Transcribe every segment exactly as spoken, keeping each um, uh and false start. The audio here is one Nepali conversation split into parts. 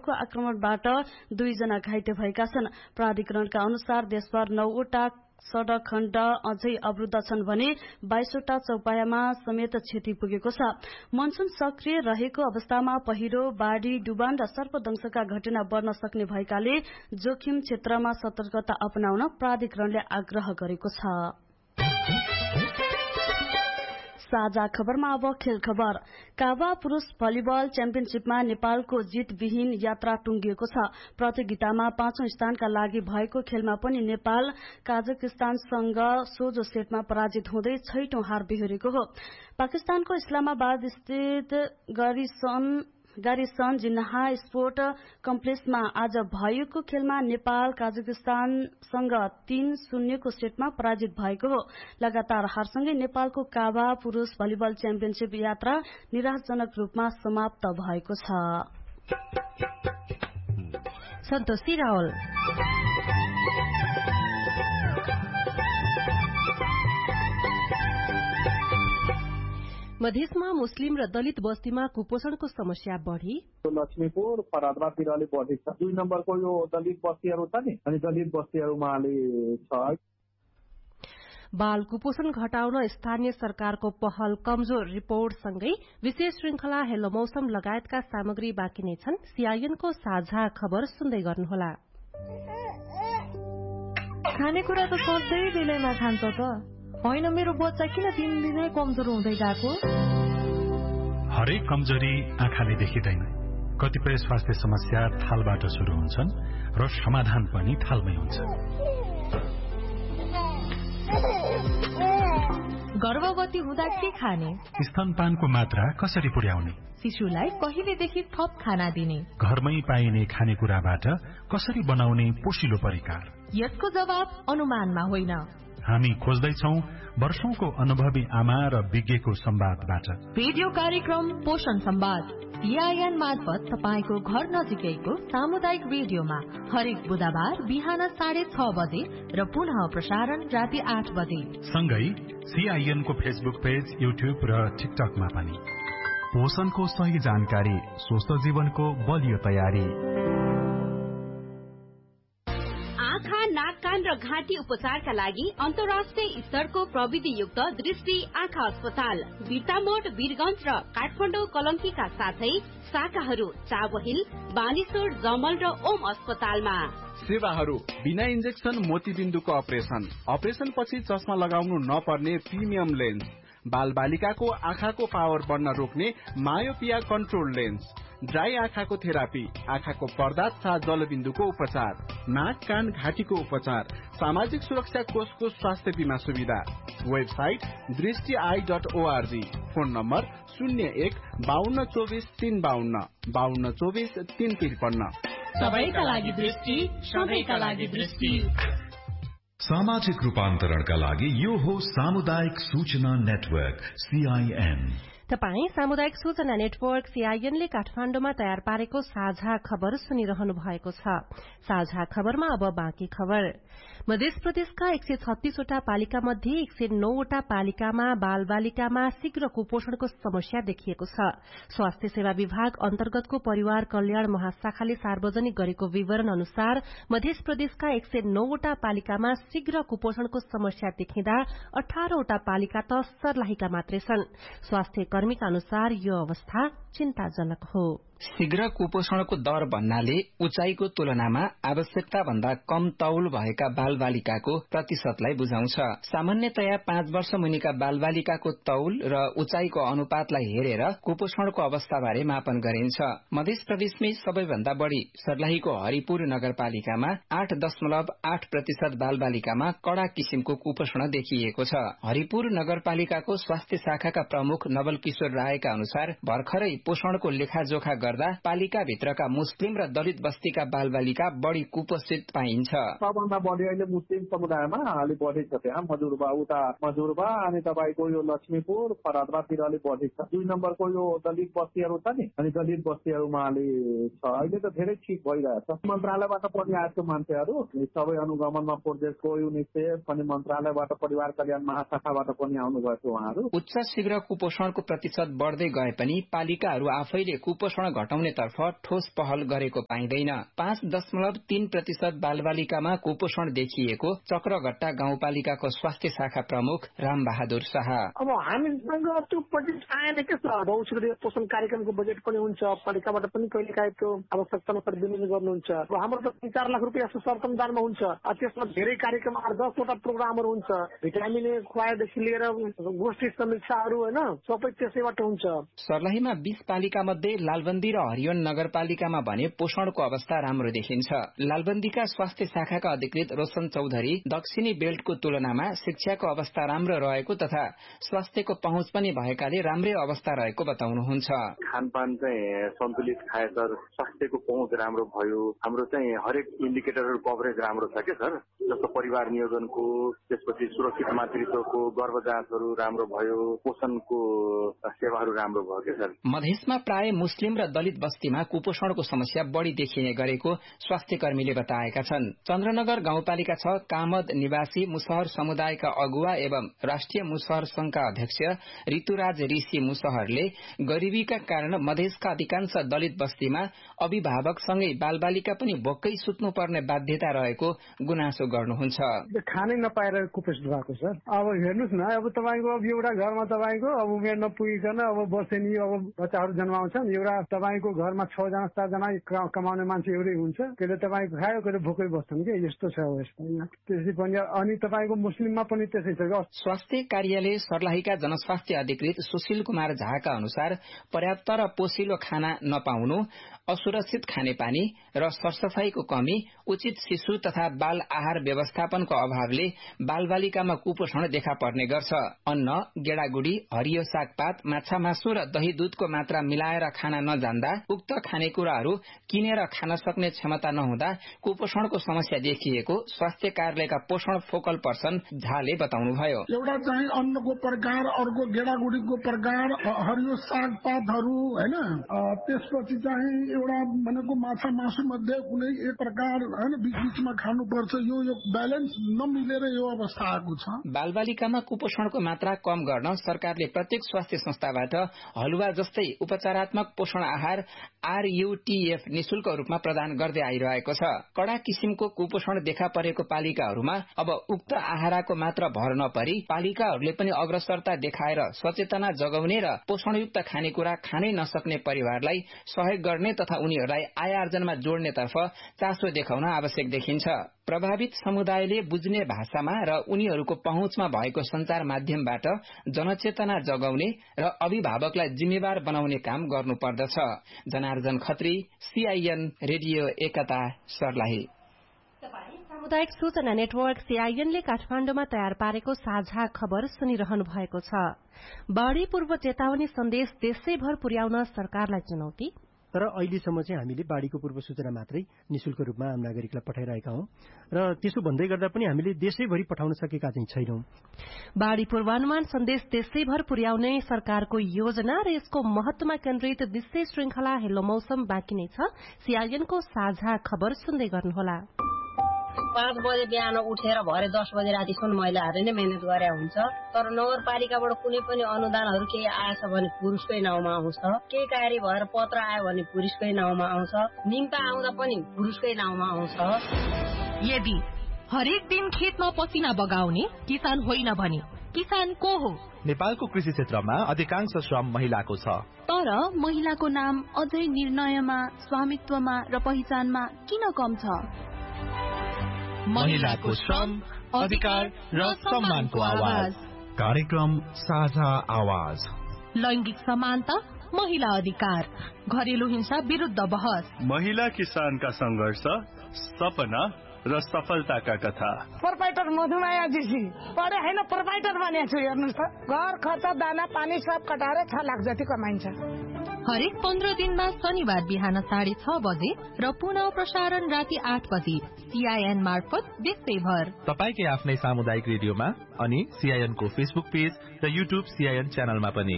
बिरालोको आक्रमणबाट दुईजना घाइते भएका छन्। प्राधिकरणका अनुसार देशभर नौवटा सड़क खण्ड अझै अवरुद्ध छन् भने बाइसवटा चौपायामा समेत क्षति पुगेको छ। मनसून सक्रिय रहेको अवस्थामा पहिरो, बाढ़ी, डुबान र सर्पदंशका घटना बढ़न सक्ने भएकाले जोखिम क्षेत्रमा सतर्कता अपनाउन प्राधिकरणले आग्रह गरेको छ। साझा खबरमा अब खेल खबर। काबा पुरूष भलिबल च्याम्पियनशीपमा नेपालको जितविहीन यात्रा टुंगिएको छ। प्रतियोगितामा पाँचौं स्थानका लागि भएको खेलमा पनि नेपाल काजाकिस्तानसँग सोझो सेटमा पराजित हुँदै छैटौं हार बेहोरेको हो। पाकिस्तानको इस्लामाबाद स्थित गरिसन गारिसन जिन्नाहा स्पोर्ट कम्प्लेक्समा आज भएको खेलमा नेपाल काजाकिस्तानसँग तीन शून्यको सेटमा पराजित भएको हो। लगातार हारसँगै नेपालको काबा पुरूष भलिबल च्याम्पियनशीप यात्रा निराशजनक रूपमा समाप्त भएको छ। सन्तोषी रावल मधेसमा मुस्लिम र दलित बस्तीमा कुपोषणको समस्या बढ़ी। लक्ष्मीपुर फरादबातिर अलि बढी छ। दुई नम्बरको यो दलित बस्तीहरू छ नि, अनि दलित बस्तीहरूमा अलि छ। बाल कुपोषण घटाउन स्थानीय सरकारको पहल कमजोर रिपोर्टसँगै विशेष श्रृंखला हेलो मौसम लगायतका सामग्री बाँकी नै छन्। सीआईएनको साझा खबर सुन्दै गर्नुहोला। खानेकुरा त सधैँ बेलैमा खान्छ त होइन, मेरो बच्चा किन दिनदिनै कमजोर हुँदै गएको? हरेक कमजोरी आँखाले देखिँदैन। कतिपय स्वास्थ्य समस्या थालबाट शुरू हुन्छन् र समाधान पनि थालमै हुन्छ। गर्भवती हुँदा के खाने? स्तनपानको मात्रा कसरी पुर्याउने? शिशुलाई कहिलेदेखि थप खाना दिने? घरमै पाइने खानेकुराबाट कसरी बनाउने पोषिलो परिकार? यसको जवाब अनुमानमा होइन। हामी खोज्दैछौ वर्षौंको अनुभवी आमा र विज्ञको संवादबाट। रेडियो कार्यक्रम पोषण संवाद सीआईएन मार्फत तपाईको घर नजिकैको सामुदायिक रेडियोमा हरेक बुधबार बिहान साढे छ बजे र पुनः प्रसारण राति आठ बजे। सँगै सीआईएन को फेसबुक पेज, युट्युब र टिकटकमा पनि। पोषणको सही जानकारी, स्वस्थ जीवनको बलियो तयारी। आँखा, नाक, कान र घाँटी उपचारका लागि अन्तर्राष्ट्रिय स्तरको प्रविधियुक्त दृष्टि आँखा अस्पताल बिर्तामोड, वीरगंज र काठमाडौँ कलंकीका साथै शाखाहरू चाबहिल, बानेश्वर, जमल र ओम अस्पतालमा। सेवाहरू बिना इन्जेक्सन मोतीबिन्दुको अपरेसन, अपरेसन पछि चस्मा लगाउनु नपर्ने प्रिमियम लेन्स, बाल बालिकाको आँखाको पावर बढ्न रोक्ने मायोपिया कन्ट्रोल लेन्स, ड्राई आँखाको थेरापी, आँखाको पर्दा तथा जलबिन्दुको उपचार, नाक, कान, घाँटीको उपचार, सामाजिक सुरक्षा कोषको स्वास्थ्य बीमा सुविधा। वेबसाइट दृष्टि I dot ORG. Phone number शून्य एक बाहन्न चौबिस तीन बाहन्न बाहन्न चौबिस तीन त्रिपन्न। सबैका लागि दृष्टि, सबैका लागि दृष्टि। सामाजिक रूपान्तरणका लागि यो हो सामुदायिक सूचना नेटवर्क सीआईएन। तपाई सामुदायिक सूचना नेटवर्क सीआईएनले काठमाडौँमा तयार पारेको साझा खबर सुनिरहनु भएको छ। साझा खबरमा अब बाँकी खबर। मध्य प्रदेशका एक सय छत्तीसवटा पालिका मध्ये एक सय नौवटा पालिकामा बाल बालिकामा शीघ्र कुपोषणको समस्या देखिएको छ। स्वास्थ्य सेवा विभाग अन्तर्गतको परिवार कल्याण महाशाखाले सार्वजनिक गरेको विवरण अनुसार मध्य प्रदेशका एक सय नौवटा पालिकामा शीघ्र कुपोषणको समस्या देखिँदा अठारवटा पालिका त सर्लाहीका मात्रै छन्। स्वास्थ्य कर्मीका अनुसार यो अवस्था चिन्ताजनक हो। शीघ्र कुपोषणको दर भन्नाले उचाइको तुलनामा आवश्यकता भन्दा कम तौल भएका बालबालिकाको प्रतिशतलाई बुझाउँछ। सामान्यतया पाँच वर्ष मुनिका बालबालिकाको तौल र उचाइको अनुपातलाई हेरेर कुपोषणको अवस्थाबारे मापन गरिन्छ। मध्य प्रदेशमै सबैभन्दा बढ़ी सर्लाहीको हरिपुर नगरपालिकामा आठ दशमलव आठ प्रतिशत बालबालिकामा कड़ा किसिमको कुपोषण देखिएको छ। हरिपुर नगरपालिकाको स्वास्थ्य शाखाका प्रमुख नवल किशोर रायका अनुसार भर्खरै पोषणको लेखाजोखा गर्दा पालिका भित्रका मुस्लिम र दलित बस्तीका बालबालिका बढ़ी कुपोषित पाइन्छ। सबभन्दा बढ़ी अहिले मुस्लिम समुदायमा अलि बढ़ी छ। त्यहाँ मजुरबा उता मजुरबा अनि तपाईको यो लक्ष्मीपुर फरादबातिर अलि बढ़ी छ। दुई नम्बरको यो दलित बस्तीहरू छ नि, अनि दलित बस्तीहरूमा अलि छ। अहिले त धेरै ठीक भइरहेछ। मन्त्रालयबाट पनि आएको मान्छेहरू सबै अनुगमनमा प्रोजेक्टको युनिसेफ अनि मन्त्रालयबाट परिवार कल्याण महाशाखाबाट पनि आउनुभएको उहाँहरू। उच्च शीघ्र कुपोषणको प्रतिशत बढ़दै गए पनि पालिकाहरू आफैले कुपोषण घटाउनेतर्फ ठोस पहल गरेको पाइँदैन। पाँच दशमलव तीन प्रतिशत बालबालिकामा कुपोषण देखिएको चक्रघट्टा गाउँपालिकाको स्वास्थ्य शाखा प्रमुख राम बहादुर शाह। अब हामीसँग त्यो बजेट आएन के छ, औषधि पोषण कार्यक्रमको बजेट पनि हुन्छ, पालिकाबाट पनि कहिले काहीँ त्यो आवश्यकता अनुसार विनियोजन गर्नुहुन्छ। हाम्रो त तीन चार लाख रुपियाँ सरसम्दानमा हुन्छ, त्यसमा धेरै कार्यक्रम आठ दसवटा प्रोग्रामहरू हुन्छ, भिटामिन ए खुवाएदेखि लिएर गोष्ठी समीक्षाहरू होइन सबै त्यसैबाट हुन्छ। सर्लाहीमा बीस पालिका मध्ये लालबन्दी र हरियोन नगरपालिकामा भने पोषणको अवस्था राम्रो देखिन्छ। लालबन्दीका स्वास्थ्य शाखाका अधिकृत रोशन चौधरी दक्षिणी बेल्टको तुलनामा शिक्षाको अवस्था राम्रो रहेको तथा स्वास्थ्यको पहुँच पनि भएकाले राम्रै अवस्था रहेको बताउनुहुन्छ। खानपान चाहिँ सन्तुलित खाए सर, स्वास्थ्यको पहुँच राम्रो भयो, हाम्रो चाहिँ हरेक इन्डिकेटरहरू कभरेज राम्रो छ के सर, जस्तो परिवार नियोजनको, त्यसपछि सुरक्षित मातृत्वको, गर्भ जाँचहरू राम्रो भयो, पोषणको सेवाहरू राम्रो भयो के सर। मधेसमा प्राय मुस्लिम र दलित बस्तीमा कुपोषणको समस्या बढ़ी देखिने गरेको स्वास्थ्य कर्मीले बताएका छन्। चन्द्रनगर गाउँपालिका छ कामद निवासी मुसहर समुदायका अगुवा एवं राष्ट्रिय मुसहर संघका अध्यक्ष ऋतुराज ऋषि मुसहरले गरीबीका कारण मधेसका अधिकांश दलित बस्तीमा अभिभावकसँगै बालबालिका पनि भोकै सुत्नुपर्ने बाध्यता रहेको गुनासो गर्नुहुन्छ। खानै नपाएर कुपोषित भएको सर। अब हेर्नुहोस् न, अब तपाईँको अब एउटा घरमा तपाईँको अब उमेर नपुगिकन अब वर्षेनी अब बच्चाहरू जन्माउँछन्, एउटा तपाईँको घरमा छजना सातजना कमाउने मान्छे एउटै हुन्छ, कहिले तपाईँको खायो कहिले भोकै बस्छन् कि यस्तो छ अवस्था यहाँ। त्यसै पनि अनि तपाईँको मुस्लिममा पनि त्यसै छ। स्वास्थ्य कार्यालय सर्लाहीका जनस्वास्थ्य अधिकृत सुशील कुमार झाका अनुसार पर्याप्त र पोषिलो खाना नपाउनु, असुरक्षित खानेपानी र सरसफाईको कमी, उचित शिशु तथा बाल आहार व्यवस्थापनको अभावले बालबालिकामा कुपोषण देखा पर्ने गर्छ। अन्न, गेडागुडी, हरियो सागपात, माछा मासु र दही दूधको मात्रा मिलाएर खान नजान्दा, उक्त खानेकुराहरू किनेर खान सक्ने क्षमता नहुँदा कुपोषणको समस्या देखिएको स्वास्थ्य कार्यालयका पोषण फोकल पर्सन झाले बताउनुभयो। एउटा चाहिँ अन्नको प्रकार, अर्को गेडागुडीको प्रकार, हरियो सागपातहरू होइन, त्यसपछि चाहिँ एउटा भनेको माछा मासु मध्ये कुनै एक प्रकार होइन बीच बीचमा खानुपर्छ। यो यो ब्यालेन्स नमिलेर यो अवस्था आएको छ। बालबालिकामा कुपोषणको मात्रा कम गर्न सरकारले प्रत्येक स्वास्थ्य संस्थाबाट हलुवा जस्तै उपचारात्मक पोषण आहार आरयूटीएफ निशुल्क रूपमा प्रदान गर्दै आइरहेको छ। कडा किसिमको कुपोषण देखा परेको पालिकाहरूमा अब उक्त आहारको मात्र भर नपरी पालिकाहरूले पनि अग्रसरता देखाएर सचेतना जगाउने र पोषणयुक्त खानेकुरा खानै नसक्ने परिवारलाई सहयोग गर्ने तथा उनीहरूलाई आय आर्जनमा जोड्नेतर्फ चासो देखाउन आवश्यक देखिन्छ। प्रभावित समुदायले बुझ्ने भाषामा र उनीहरूको पहुँचमा भएको संचार माध्यमबाट जनचेतना जगाउने र अभिभावकलाई जिम्मेवार बनाउने काम गर्नुपर्दछ। जनार्जन खत्री, सीआईएन रेडियो एकता, सर्लाही। सामुदायिक सूचना नेटवर्क सीआईएनले काठमाण्डुमा तयार पारेको साझा खबर सुनिरहनु भएको छ। बाढ़ी पूर्व चेतावनी सन्देश देशैभर पुर्याउन सरकारलाई चुनौती। तर अहिलेसम्म चाहिँ हामीले बाढ़ीको पूर्व सूचना मात्रै निशुल्क रूपमा आम नागरिकलाई पठाइरहेका हौं र त्यसो भन्दै गर्दा पनि हामीले देशैभरि पठाउन सकेका चाहिँ छैनौं। बाढ़ी पूर्वानुमान सन्देश देशैभर पुर्याउने सरकारको योजना र यसको महत्वमा केन्द्रित विशेष श्रृंखला हेलो मौसम बाँकी नै छ। सीआईएनको साझा खबर सुन्दै गर्नुहोला। पाँच बजे बिहान उठेर भरे दस बजे रातिसम्म महिलाहरूले नै मेहनत गरे हुन्छ, तर नगरपालिकाबाट कुनै पनि अनुदानहरू केही आएछ भने पुरुषकै नाउँमा आउँछ, केही कार्य भएर पत्र आयो भने पुरुषकै नाउँमा आउँछ, निम्ता आउँदा पनि पुरुषकै नाउँमा आउँछ। यदि हरेक दिन खेतमा पसिना बगाउने किसान होइन भने किसान को हो? नेपालको कृषि क्षेत्रमा अधिकांश श्रम महिलाको छ, तर महिलाको नाम अझै निर्णयमा, स्वामित्वमा र पहिचानमा किन कम छ? महिलाको श्रम, अधिकार र सम्मानको आवाज। कार्यक्रम साझा आवाज। लैंगिक समानता, महिला अधिकार, घरेलु हिंसा विरुद्ध बहस, महिला किसानका संघर्ष, सपना र सफलताका कथा। प्रोपाइटर मधुमाया जीसी पढे होइन, प्रोपाइटर बनेको छु। हेर्नुहोस् त, घर खर्च दाना पानी सब कटाएर छ लाख जति कमाइन्छ। हरेक पन्ध्र दिनमा शनिबार बिहान साढे छ बजे र पुनः प्रसारण राति आठ बजे सीआईएन मार्फत देशैभर। तपाईकै आफ्नै सामुदायिक रेडियोमा अनि सीआईएनको फेसबुक पेज र युट्युब सीआईएन च्यानलमा पनि।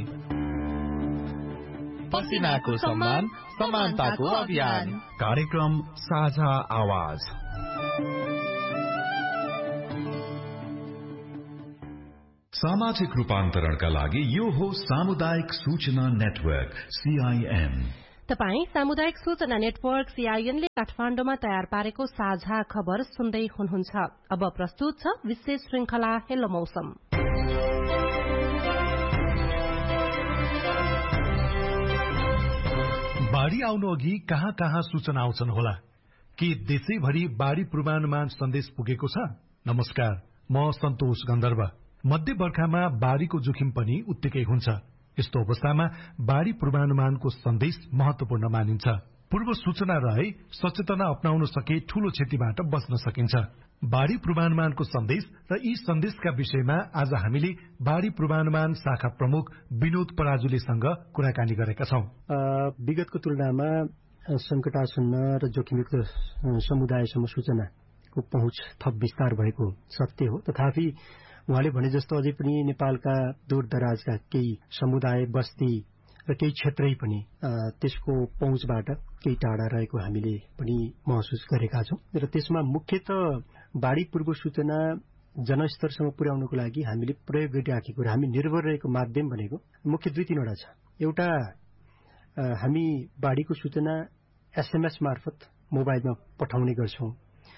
पसिनाको सम्मान, समानताको अभियान। कार्यक्रम साझा आवाज। सामाजिक रूपान्तरणका लागि यो हो सामुदायिक सूचना नेटवर्क सीआईएन। तपाई सामुदायिक सूचना नेटवर्क सीआईएनले काठमाडौँमा तयार पारेको साझा खबर सुन्दै हुनुहुन्छ। अब प्रस्तुत छ विशेष श्रृंखला हेलो मौसम। बाढ़ी आउनु अघि कहाँ कहाँ सूचना आउँछन् होला? के देशैभरि बाढ़ी पूर्वानुमान सन्देश पुगेको छ? नमस्कार, म सन्तोष गन्धर्व। मध्य बर्खामा बाढ़ीको जोखिम पनि उत्तिकै हुन्छ। यस्तो अवस्थामा बाढ़ी पूर्वानुमानको सन्देश महत्वपूर्ण मानिन्छ। पूर्व सूचना रहे सचेतना अपनाउन सके ठूलो क्षतिबाट बच्न सकिन्छ। बाढ़ी पूर्वानुमानको सन्देश र यी सन्देशका विषयमा आज हामीले बाढ़ी पूर्वानुमान शाखा प्रमुख विनोद पराजुलीसँग कुराकानी गरेका छौं। विगतको तुलनामा संकटासन्न र जोखिमयुक्त समुदायसम्म सूचनाको पहुँच थप विस्तार भएको सत्य हो। तथापि उहाँले भने जस्तो अझै पनि नेपालका दूर दराजका केही समुदाय बस्ती र केही क्षेत्रै पनि त्यसको पहुँचबाट केही टाढा रहेको हामीले पनि महसुस गरेका छौं। र त्यसमा मुख्यतः बाढ़ी पूर्व सूचना जनस्तरसम्म पुर्याउनको लागि हामीले प्रयोग गरिराखेको र हामी निर्भर रहेको माध्यम भनेको मुख्य दुई तीनवटा छ। एउटा हामी बाढ़ीको सूचना एसएमएस मार्फत मोबाइलमा पठाउने गर्छौं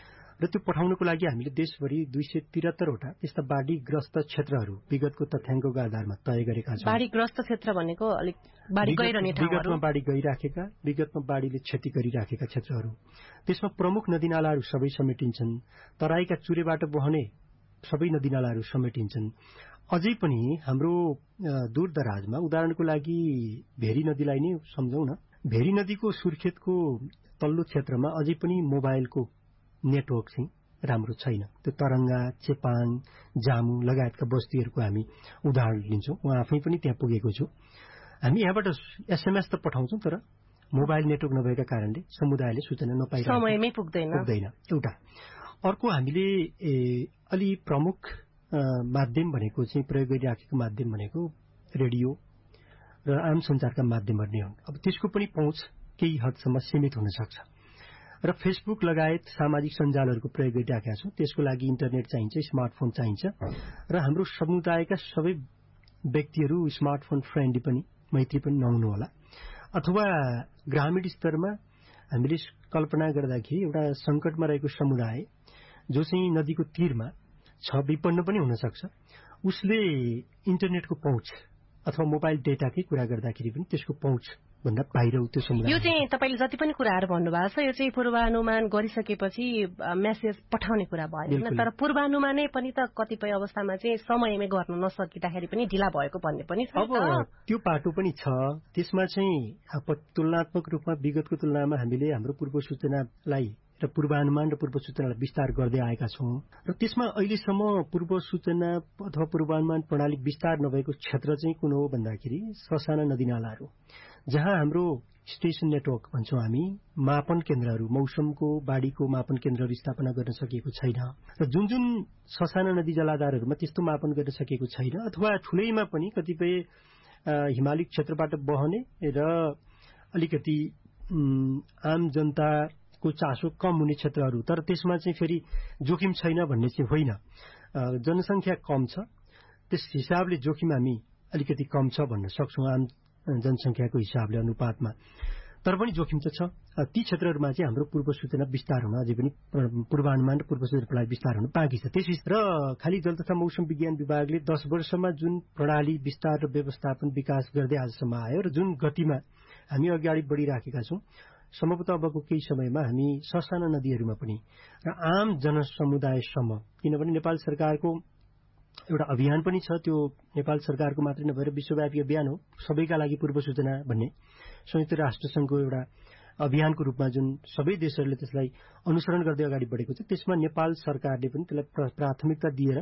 र त्यो पठाउनको लागि हामीले देशभरि दुई सय त्रिहत्तरवटा त्यस्ता बाढ़ीग्रस्त क्षेत्रहरू विगतको तथ्याङ्कको आधारमा तय गरेका छौं। बाढ़ीग्रस्त क्षेत्र भनेको अलिक बाढ़ी गइरहने ठाउँहरू, विगतमा बाढ़ी गइराखेका, विगतमा बाढ़ीले क्षति गरिराखेका क्षेत्रहरू। त्यसमा प्रमुख नदीनालाहरू सबै समेटिन्छन्। तराईका चुरेबाट बहने सबै नदीनालाहरू समेटिन्छन्। अझै पनि हाम्रो दूर दराजमा उदाहरणको लागि भेरी नदीलाई नै सम्झौं न। भेरी नदीको सुर्खेतको तल्लो क्षेत्रमा अझै पनि मोबाइलको नेटवर्क चाहिँ राम्रो छैन। त्यो तरंगा, चेपाङ, जामु लगायतका बस्तीहरूको हामी उदाहरण लिन्छौं। म आफै पनि त्यहाँ पुगेको छु। हामी यहाँबाट एसएमएस त पठाउँछौं, तर मोबाइल नेटवर्क नभएका कारणले समुदायले सूचना नपाइरहेको समयमै पुग्दैन पुग्दैन एउटा। अर्को हामीले अलि प्रमुख माध्यम भनेको चाहिँ प्रयोग गरिराखेको माध्यम भनेको रेडियो र आम सञ्चारका माध्यमहरू नै हुन्। अब त्यसको पनि पहुँच केही हदसम्म सीमित हुन सक्छ र फेसबुक लगायत सामाजिक सञ्जालहरूको प्रयोग गरिराखेका छौं। त्यसको लागि इन्टरनेट चाहिन्छ, स्मार्टफोन चाहिन्छ र हाम्रो समुदायका सबै व्यक्तिहरू स्मार्टफोन फ्रेन्डली पनि मैत्री पनि नहुनु होला। अथवा ग्रामीण स्तरमा हामीले कल्पना गर्दाखेरि एउटा संकटमा रहेको समुदाय जो चाहिँ नदीको तीरमा छ, विपन्न पनि हुन सक्छ, उसले इन्टरनेटको पहुँच अथवा मोबाइल डेटाकै कुरा गर्दाखेरि पनि त्यसको पहुँच भन्दा बाहिर त्यो समुदाय। यो चाहिँ तपाईले जति पनि कुराहरू भन्नुभएको छ यो चाहिँ पूर्वानुमान गरिसकेपछि मेसेज पठाउने कुरा भयो हैन, तर पूर्वानुमानै पनि त कतिपय अवस्थामा चाहिँ समयमै गर्न नसकिदाखेरि पनि ढिला भएको भन्ने पनि छ। अब त्यो पाटो पनि छ। त्यसमा चाहिँ तुलनात्मक रूपमा विगतको तुलनामा हामीले हाम्रो पूर्व सूचनालाई र पूर्वानुमान र पूर्व सूचनालाई विस्तार गर्दै आएका छौं र त्यसमा अहिलेसम्म पूर्व सूचना अथवा पूर्वानुमान प्रणाली विस्तार नभएको क्षेत्र चाहिँ कुन हो भन्दाखेरि ससाना नदीनालाहरू, जहाँ हाम्रो स्टेशन नेटवर्क भन्छौं हामी, मापन केन्द्रहरू, मौसमको बाढ़ीको मापन केन्द्रहरू स्थापना गर्न सकिएको छैन र जुन जुन ससाना नदी जलाधारहरूमा त्यस्तो मापन गर्न सकिएको छैन अथवा ठूलैमा पनि कतिपय हिमाली क्षेत्रबाट बहने र अलिकति आम जनताको चासो कम हुने क्षेत्रहरू, तर त्यसमा चाहिँ फेरि जोखिम छैन भन्ने चाहिँ होइन। जनसंख्या कम छ, त्यस हिसाबले जोखिम हामी अलिकति कम छ भन्न सक्छौं आम जनसंख्याको हिसाबले अनुपातमा, तर पनि जोखिम त छ। ती क्षेत्रहरूमा चाहिँ हाम्रो पूर्व सूचना विस्तार हुन अझै पनि पूर्वानुमान र पूर्व सूचना प्रणाली विस्तार हुन बाँकी छ। त्यस र खाली जल तथा मौसम विज्ञान विभागले दस वर्षमा जुन प्रणाली विस्तार र व्यवस्थापन विकास गर्दै आजसम्म आयो र जुन गतिमा हामी अगाडि बढिराखेका छौं, सम्भवतः अबको केही समयमा हामी ससाना नदीहरूमा पनि र आम जनसमुदायसम्म, किनभने नेपाल सरकारको एउटा अभियान पनि छ, त्यो नेपाल सरकारको मात्रै नभएर विश्वव्यापी अभियान हो, सबैका लागि पूर्व सूचना भन्ने संयुक्त राष्ट्र संघको एउटा अभियानको रूपमा जुन सबै देशहरूले त्यसलाई अनुसरण गर्दै अगाडि बढेको छ। त्यसमा नेपाल सरकारले पनि त्यसलाई प्राथमिकता दिएर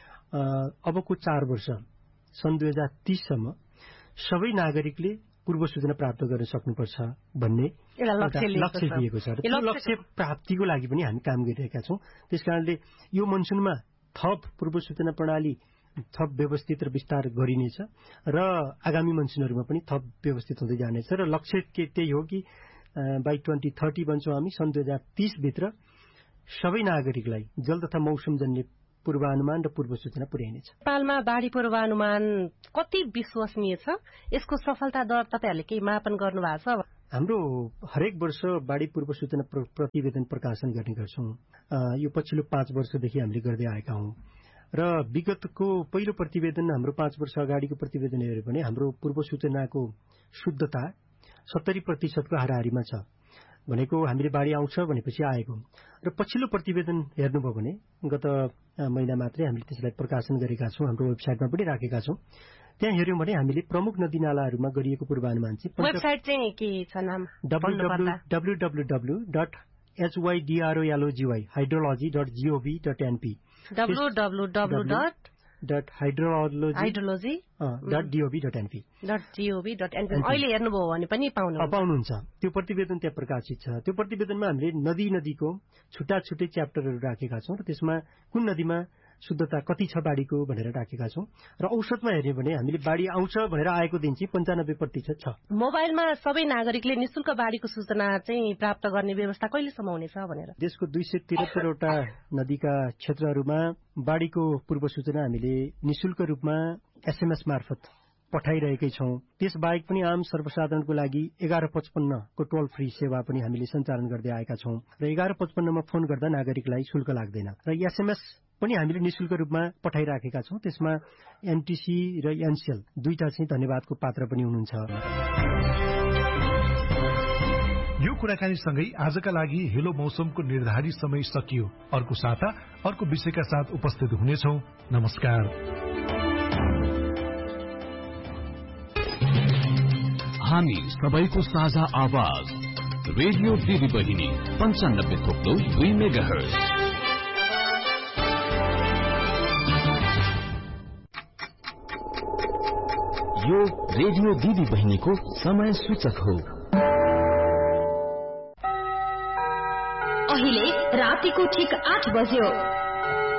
अबको चार वर्ष सन् दुई हजार तीससम्म सबै नागरिकले पूर्व सूचना प्राप्त गर्न सक्नुपर्छ भन्ने लक्ष्य दिएको छ। र त्यो लक्ष्य प्राप्तिको लागि पनि हामी काम गरिरहेका छौं। त्यसकारणले यो मनसुनमा थप पूर्व सूचना प्रणाली थप व्यवस्थित र विस्तार गरिनेछ र आगामी मनसुनहरूमा पनि थप व्यवस्थित हुँदै जानेछ र लक्ष्य के त्यही हो कि बाई ट्वेन्टी थर्टी भन्छौं हामी, सन् दुई हजार तीस भित्र सबै नागरिकलाई जल तथा मौसमजन्य पूर्वानुमान र पूर्व सूचना पुर्याइनेछ। नेपालमा बाढ़ी पूर्वानुमान कति विश्वसनीय छ? यसको सफलता दर तपाईहरुले केही मापन गर्नु भएको छ? हाम्रो हरेक वर्ष बाढी पूर्व सूचना प्रतिवेदन प्रकाशन गर्ने गर्छौं। यो पछिल्लो पाँच वर्षदेखि हामीले गर्दै आएका हौं र विगतको पहिलो प्रतिवेदन हाम्रो पाँच वर्ष अगाडिको प्रतिवेदन हेर्यो भने हाम्रो पूर्व सूचनाको शुद्धता सत्तरी प्रतिशतको हाराहारीमा छ भनेको हामीले बाढी आउँछ भनेपछि आएको र पछिल्लो प्रतिवेदन हेर्नुभयो भने गत महिना मात्रै हामीले त्यसलाई प्रकाशन गरेका छौं, हाम्रो वेबसाइटमा पनि राखेका छौं। त्यहाँ हेर्यौं भने हामीले प्रमुख नदीनालाहरूमा गरिएको पूर्वानुमान चाहिँ वेबसाइट चाहिँ के छ नाम W W W dot H Y D R O L O जी Y hydrology dot gov dot NP W W W dot hydrology hydrology dot डीओभी dot NP dot gov dot NP अहिले हेर्नुभयो भने पनि पाउनुहुन्छ। त्यो प्रतिवेदन त्यहाँ प्रकाशित छ। त्यो प्रतिवेदनमा हामीले नदी नदीको छुट्टा छुट्टै च्याप्टरहरू राखेका छौं र त्यसमा कुन नदीमा शुद्धता कति छ बाढीको भनेर राखेका छौं र औसतमा हेर्ने भने हामीले बाढी आउँछ भनेर आएको दिन चाहिँ पन्चानब्बे प्रतिशत छ। मोबाइलमा सबै नागरिकले निशुल्क बाढीको सूचना चाहिँ प्राप्त गर्ने व्यवस्था कहिलेसम्म हुनेछ भनेर देशको दुई सय त्रिहत्तरवटा नदीका क्षेत्रहरूमा बाढीको पूर्व सूचना हामीले निशुल्क रूपमा एसएमएस मार्फत पठाइरहेकै छौं। त्यसबाहेक पनि आम सर्वसाधारणको लागि एघार पचपन्नको टोल फ्री सेवा पनि हामीले सञ्चालन गर्दै आएका छौं र एघार पचपन्नमा फोन गर्दा नागरिकलाई शुल्क लाग्दैन र एसएमएस पनि हामीले निशुल्क रूपमा पठाइराखेका छौं। त्यसमा एनटीसी र एनसीएल दुईटा चाहिँ धन्यवादको पात्र पनि हुनुहुन्छ। यो कुराकानीसँगै आजका लागि हेलो मौसमको निर्धारित समय सकियो। अर्को साता अर्को विषयका साथ उपस्थित हुनेछौं। नमस्कार। हामी सबैको साझा आवाज रेडियो दिदी बहिनी पञ्चानब्बे थोप्लो दुई मेगा हर्ज। यो रेडियो दिदी बहिनीको समय सूचक हो। अहिले रातिको ठिक आठ बज्यो।